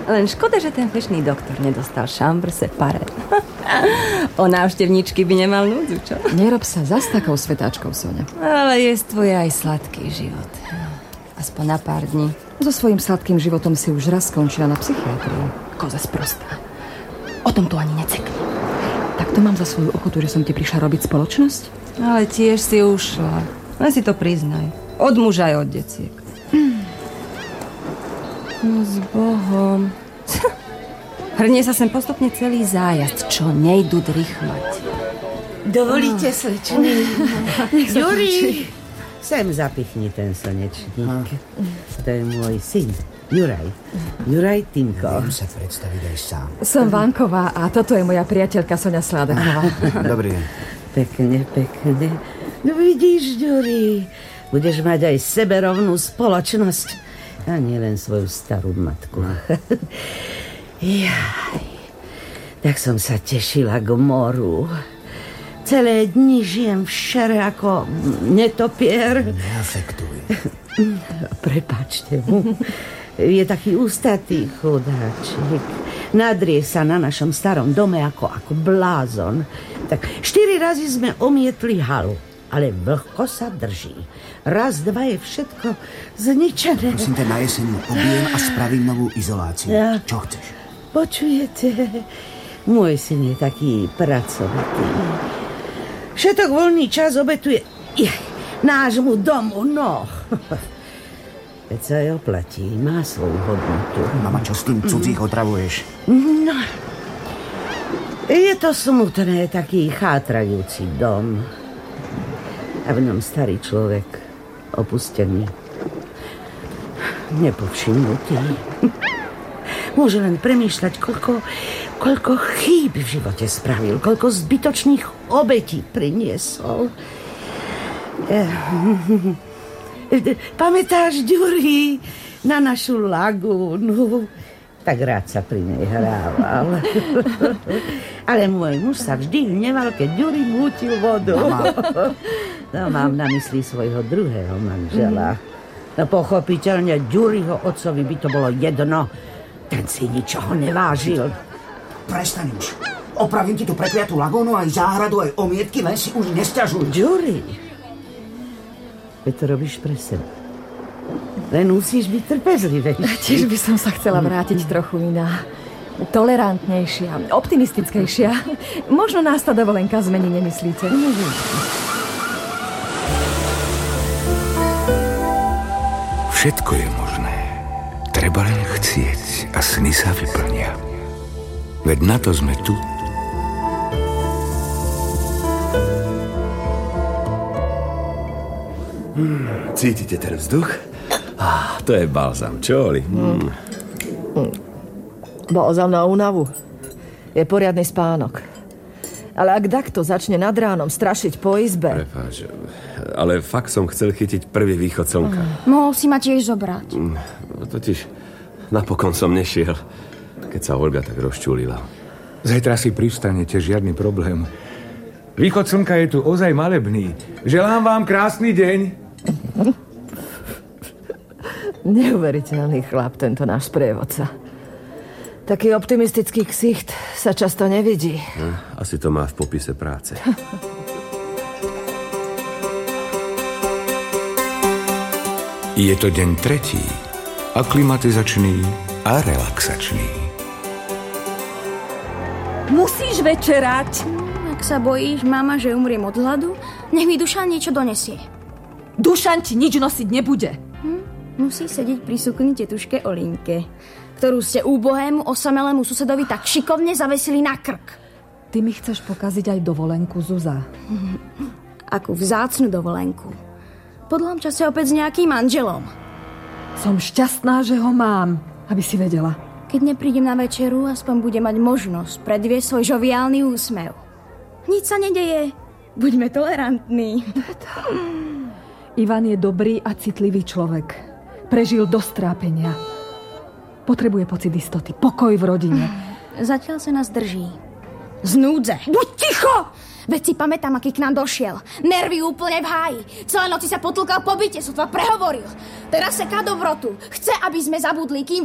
Len škoda, že ten fešný doktor nedostal chambre séparé. O návštevníčky by nemal núdzu, čo? Nerob sa zas takou svetáčkou, Soňa. Ale je aj sladký život. Aspoň na pár dní. So svojím sladkým životom si už raz skončila na psychiatrii. Koza sprostá. O tom tu ani necekni. Tak to mám za svoju ochotu, že som ti prišla robiť spoločnosť? Ale tiež si ušla. Len si to priznaj. Od muža aj od deciek. No s Bohom. Hrnie sa sem postupne celý zájazd, čo nejdu drychmať. Dovolíte, slečny? Juri, sem zapichni ten slnečník. To je môj syn, Juraj. Juraj Tinko. Viem sa predstaviť aj sám. Som Vanková a toto je moja priateľka Soňa Sládeková. Dobrý deň. Pekne. No vidíš, Juri, budeš mať aj seberovnú spoločnosť. A nie len svoju starú matku. Jaj, tak som sa tešila k moru. Celé dni žijem v šere ako netopier. Neafektuj. Prepáčte mu. Je taký ústatý chudáčik. Nadrie sa na našom starom dome ako blázon. Tak 4 razy sme omietli halu. Ale vlhko sa drží. Raz, dva je všetko zničené. Prosím ťa, na jeseň objem a spravím novú izoláciu. Ja. Čo chceš? Počujete? Môj syn je taký pracovitý. Všetok voľný čas obetuje nášmu domu, no. Veď sa aj oplatí, má svoju hodnotu. Mama, čo s tým cudzích otravuješ? No, je to smutné, taký chátrajúci dom. A v ňom starý človek, opustený, nepovšimnutý. Môže len premýšľať, koľko chýb v živote spravil, koľko zbytočných obetí priniesol. Pamätáš, Ďuri, na našu lagúnu? Tak rád sa pri nej hrával. Ale môj muž sa vždy hneval, keď Ďuri mútil vodu. No, mám na mysli svojho druhého manžela. No pochopiteľne Ďuriho otcovi by to bolo jedno. Ten si ničoho nevážil. Prestaň už. Opravím ti tú prekliatú lagónu, aj záhradu, aj omietky, len si už nesťažuj. Ďuri, veď to robíš pre seba. Len musíš byť trpezlivejší. Tiež by som sa chcela vrátiť trochu iná. Tolerantnejšia, optimistickejšia. Možno nás tá dovolenka zmení, nemyslíte? Všetko je možné. Treba len chcieť a sny sa vyplnia. Veď na to sme tu. Cítite ten vzduch? To je balzam, čo, Oli? Balzam na únavu. Je poriadny spánok. Ale ak takto začne nad ránom strašiť po izbe... Prepáč, ale fakt som chcel chytiť prvý východ slnka. Mohol si ma tiež zobrať. Totiž napokon som nešiel, keď sa Olga tak rozčúlila. Zajtra si pristanete, žiadny problém. Východ slnka je tu ozaj malebný. Želám vám krásny deň. Neuveriteľný chlap, tento náš sprievodca. Taký optimistický ksicht sa často nevidí. Asi to má v popise práce. Je to deň tretí, aklimatizačný a relaxačný. Musíš večerať. Ak sa bojíš, mama, že umriem od hladu, nech mi Dušan niečo donesie. Dušan ti nič nosiť nebude. Musí sedieť pri sukni tetuške Olinke, ktorú ste úbohému osamelému susedovi tak šikovne zavesili na krk. Ty mi chceš pokaziť aj dovolenku, Zuza. Akú vzácnu dovolenku. Po dlhom čase opäť s nejakým manželom. Som šťastná, že ho mám, aby si vedela. Keď neprídem na večeru, aspoň budem mať možnosť predviesť svoj žoviálny úsmev. Nič sa nedeje. Buďme tolerantní. Ivan je dobrý a citlivý človek. Prežil dosť trápenia. Potrebuje pocit istoty, pokoj v rodine. Zatiaľ sa nás drží. Z núdze. Buď ticho! Veď si pamätám, aký k nám došiel. Nervy úplne v háji. Celé noci sa potlkal po byte, sotva prehovoril. Teraz seká dobrotu. Chce, aby sme zabudli, kým